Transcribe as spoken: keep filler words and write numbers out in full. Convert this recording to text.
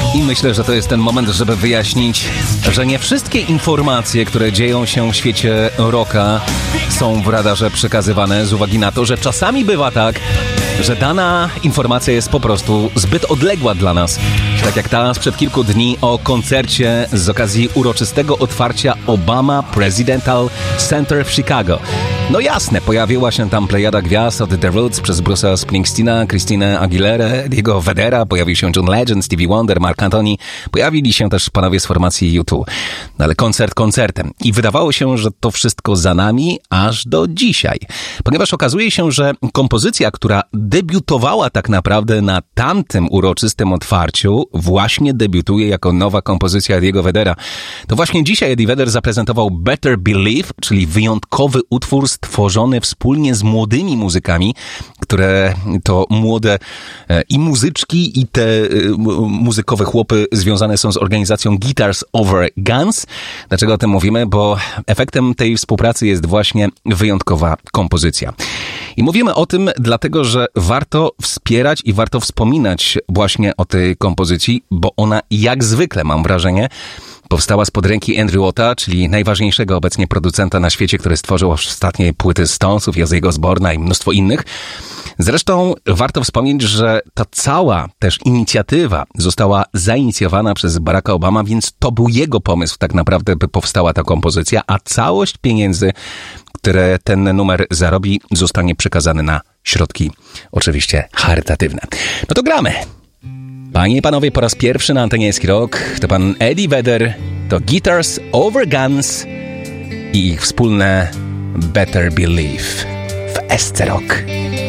I myślę, że to jest ten moment, żeby wyjaśnić, że nie wszystkie informacje, które dzieją się w świecie rocka, są w radarze przekazywane z uwagi na to, że czasami bywa tak, że dana informacja jest po prostu zbyt odległa dla nas. Tak jak ta sprzed kilku dni o koncercie z okazji uroczystego otwarcia Obama Presidential Center w Chicago. No jasne, pojawiła się tam plejada gwiazd od The Roots przez Bruce'a Springsteena, Christinę Aguilerę, Diego Vedera, pojawił się John Legend, Stevie Wonder, Mark Anthony, pojawili się też panowie z formacji U dwa. No ale koncert koncertem. I wydawało się, że to wszystko za nami aż do dzisiaj. Ponieważ okazuje się, że kompozycja, która debiutowała tak naprawdę na tamtym uroczystym otwarciu, właśnie debiutuje jako nowa kompozycja Ediego Vedera. To właśnie dzisiaj Eddie Vedder zaprezentował Better Believe, czyli wyjątkowy utwór stworzony wspólnie z młodymi muzykami, które to młode e, i muzyczki, i te e, muzykowe chłopy związane są z organizacją Guitars Over Guns. Dlaczego o tym mówimy? Bo efektem tej współpracy jest właśnie wyjątkowa kompozycja. I mówimy o tym dlatego, że warto wspierać i warto wspominać właśnie o tej kompozycji, bo ona jak zwykle, mam wrażenie, powstała spod ręki Andrew Watta, czyli najważniejszego obecnie producenta na świecie, który stworzył ostatnie płyty Stonesów, Ozzy'ego Osbourne'a i mnóstwo innych. Zresztą warto wspomnieć, że ta cała też inicjatywa została zainicjowana przez Baracka Obama, więc to był jego pomysł tak naprawdę, by powstała ta kompozycja, a całość pieniędzy, które ten numer zarobi, zostanie przekazany na środki, oczywiście charytatywne. No to gramy! Panie i panowie, po raz pierwszy na antenie Eski Rock to pan Eddie Vedder, to Guitars Over Guns i ich wspólne Better Believe w Esce Rock.